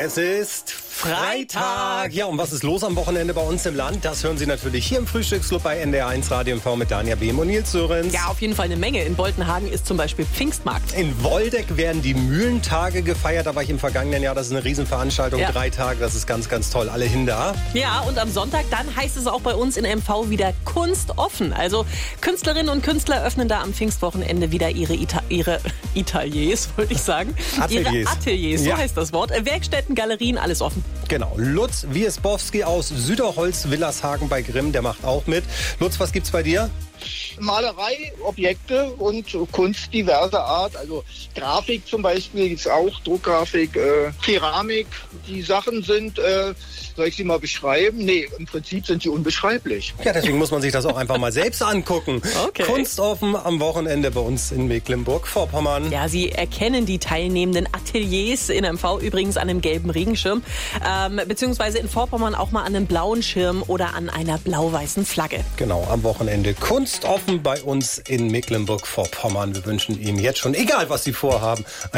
Es ist Freitag. Ja, und was ist los am Wochenende bei uns im Land? Das hören Sie natürlich hier im Frühstücksclub bei NDR1 Radio MV mit Danja Behm und Nils Sörensen. Ja, auf jeden Fall eine Menge. In Boltenhagen ist zum Beispiel Pfingstmarkt. In Woldeck werden die Mühlentage gefeiert. Da war ich im vergangenen Jahr. Das ist eine Riesenveranstaltung. Ja. 3 Tage. Das ist ganz, ganz toll. Alle hin da. Ja, und am Sonntag, dann heißt es auch bei uns in MV wieder Kunst offen. Also Künstlerinnen und Künstler öffnen da am Pfingstwochenende wieder ihre Ateliers, wollte ich sagen. Ateliers. Ihre Ateliers, so Ja. heißt das Wort. Werkstätten, Galerien, alles offen. Genau. Lutz Wiesbowski aus Süderholz-Willershagen bei Grimm, der macht auch mit. Lutz, was gibt's bei dir? Malerei, Objekte und Kunst diverser Art. Also Grafik zum Beispiel gibt's auch, Druckgrafik, Keramik. Die Sachen sind, soll ich sie mal beschreiben? Nee, im Prinzip sind sie unbeschreiblich. Ja, deswegen muss man sich das auch einfach mal selbst angucken. Okay. Kunstoffen am Wochenende bei uns in Mecklenburg-Vorpommern. Ja, Sie erkennen die teilnehmenden Ateliers in MV übrigens an einem gelben Regenschirm, beziehungsweise in Vorpommern auch mal an einem blauen Schirm oder an einer blau-weißen Flagge. Genau, am Wochenende Kunstoffen bei uns in Mecklenburg-Vorpommern. Wir wünschen Ihnen jetzt schon, egal was Sie vorhaben,